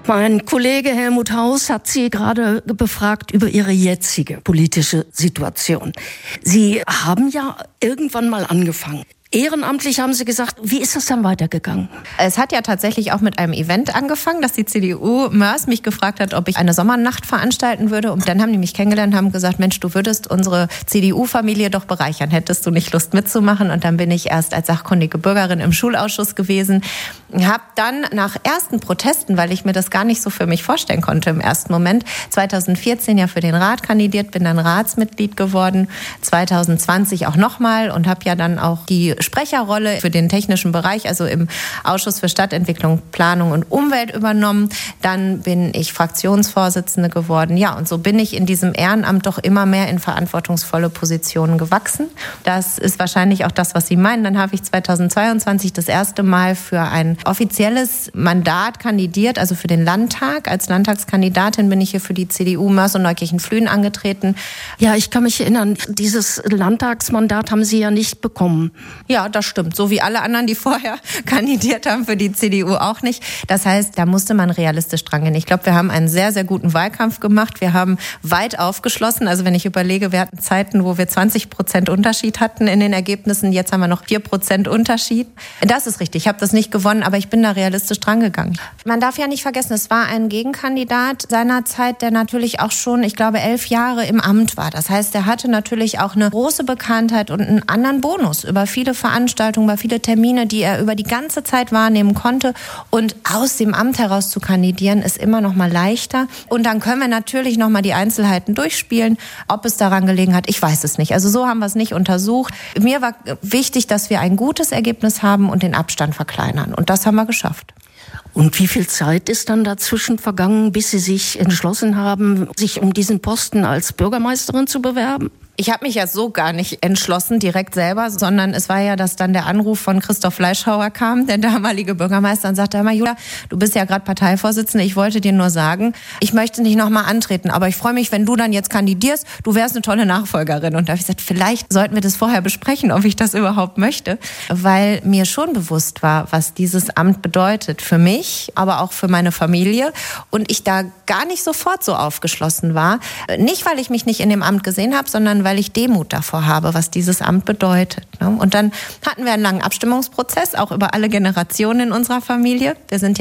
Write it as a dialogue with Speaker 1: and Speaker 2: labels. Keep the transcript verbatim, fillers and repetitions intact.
Speaker 1: Mein Kollege Helmut Haus hat Sie gerade befragt über Ihre jetzige politische Situation. Sie haben ja irgendwann mal angefangen. Ehrenamtlich haben Sie gesagt, wie ist das dann weitergegangen?
Speaker 2: Es hat ja tatsächlich auch mit einem Event angefangen, dass die C D U Mörs mich gefragt hat, ob ich eine Sommernacht veranstalten würde. Und dann haben die mich kennengelernt und haben gesagt, Mensch, du würdest unsere C D U-Familie doch bereichern. Hättest du nicht Lust mitzumachen? Und dann bin ich erst als sachkundige Bürgerin im Schulausschuss gewesen. Habe dann nach ersten Protesten, weil ich mir das gar nicht so für mich vorstellen konnte im ersten Moment, zweitausendvierzehn ja für den Rat kandidiert, bin dann Ratsmitglied geworden, zweitausendzwanzig auch nochmal und habe ja dann auch die Sprecherrolle für den technischen Bereich, also im Ausschuss für Stadtentwicklung, Planung und Umwelt übernommen. Dann bin ich Fraktionsvorsitzende geworden. Ja, und so bin ich in diesem Ehrenamt doch immer mehr in verantwortungsvolle Positionen gewachsen. Das ist wahrscheinlich auch das, was Sie meinen. Dann habe ich zweitausendzweiundzwanzig das erste Mal für ein offizielles Mandat kandidiert, also für den Landtag. Als Landtagskandidatin bin ich hier für die C D U Mörs und Neukirchen-Flühen angetreten.
Speaker 1: Ja, ich kann mich erinnern, dieses Landtagsmandat haben Sie ja nicht bekommen.
Speaker 2: Ja, das stimmt. So wie alle anderen, die vorher kandidiert haben, für die C D U auch nicht. Das heißt, da musste man realistisch dran gehen. Ich glaube, wir haben einen sehr, sehr guten Wahlkampf gemacht. Wir haben weit aufgeschlossen. Also wenn ich überlege, wir hatten Zeiten, wo wir zwanzig Prozent Unterschied hatten in den Ergebnissen. Jetzt haben wir noch vier Prozent Unterschied. Das ist richtig. Ich habe das nicht gewonnen, aber ich bin da realistisch dran gegangen. Man darf ja nicht vergessen, es war ein Gegenkandidat seinerzeit, der natürlich auch schon, ich glaube, elf Jahre im Amt war. Das heißt, der hatte natürlich auch eine große Bekanntheit und einen anderen Bonus über viele Veranstaltungen, über viele Termine, die er über die ganze Zeit wahrnehmen konnte. Und aus dem Amt heraus zu kandidieren, ist immer noch mal leichter. Und dann können wir natürlich noch mal die Einzelheiten durchspielen. Ob es daran gelegen hat, ich weiß es nicht. Also so haben wir es nicht untersucht. Mir war wichtig, dass wir ein gutes Ergebnis haben und den Abstand verkleinern. Und das haben wir geschafft.
Speaker 1: Und wie viel Zeit ist dann dazwischen vergangen, bis Sie sich entschlossen haben, sich um diesen Posten als Bürgermeisterin zu bewerben?
Speaker 2: Ich habe mich ja so gar nicht entschlossen, direkt selber, sondern es war ja, dass dann der Anruf von Christoph Fleischhauer kam, der damalige Bürgermeister, und sagte, hör mal, Julia, du bist ja gerade Parteivorsitzende, ich wollte dir nur sagen, ich möchte nicht nochmal antreten, aber ich freue mich, wenn du dann jetzt kandidierst, du wärst eine tolle Nachfolgerin. Und da habe ich gesagt, vielleicht sollten wir das vorher besprechen, ob ich das überhaupt möchte, weil mir schon bewusst war, was dieses Amt bedeutet für mich, aber auch für meine Familie, und ich da gar nicht sofort so aufgeschlossen war. Nicht, weil ich mich nicht in dem Amt gesehen habe, sondern weil ich Demut davor habe, was dieses Amt bedeutet. Und dann hatten wir einen langen Abstimmungsprozess, auch über alle Generationen in unserer Familie. Wir sind ja